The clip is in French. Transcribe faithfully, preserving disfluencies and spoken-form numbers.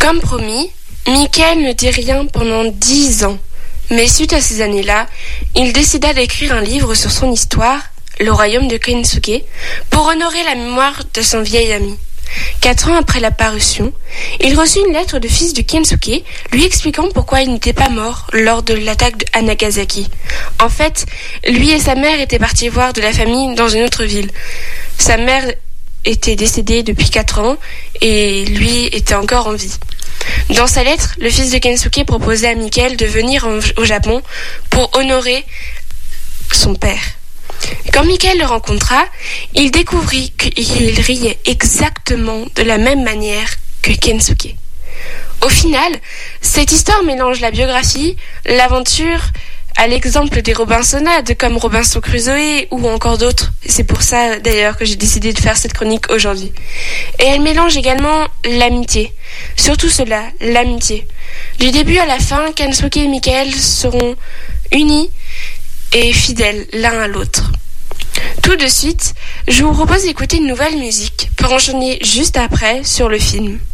Comme promis, Michael ne dit rien pendant dix ans. Mais suite à ces années-là, il décida d'écrire un livre sur son histoire, Le royaume de Kensuke, pour honorer la mémoire de son vieil ami. Quatre ans après la parution, il reçut une lettre de fils de Kensuke lui expliquant pourquoi il n'était pas mort lors de l'attaque de Nagasaki. En fait, lui et sa mère étaient partis voir de la famille dans une autre ville. Sa mère était décédée depuis quatre ans et lui était encore en vie. Dans sa lettre, le fils de Kensuke proposait à Michael de venir au Japon pour honorer son père. Quand Michael le rencontra, il découvrit qu'il riait exactement de la même manière que Kensuke. Au final, cette histoire mélange la biographie, l'aventure, à l'exemple des Robinsonades comme Robinson Crusoe ou encore d'autres. C'est pour ça d'ailleurs que j'ai décidé de faire cette chronique aujourd'hui. Et elle mélange également l'amitié. Surtout cela, l'amitié. Du début à la fin, Kensuke et Michael seront unis et fidèles l'un à l'autre. Tout de suite, je vous propose d'écouter une nouvelle musique pour enchaîner juste après sur le film.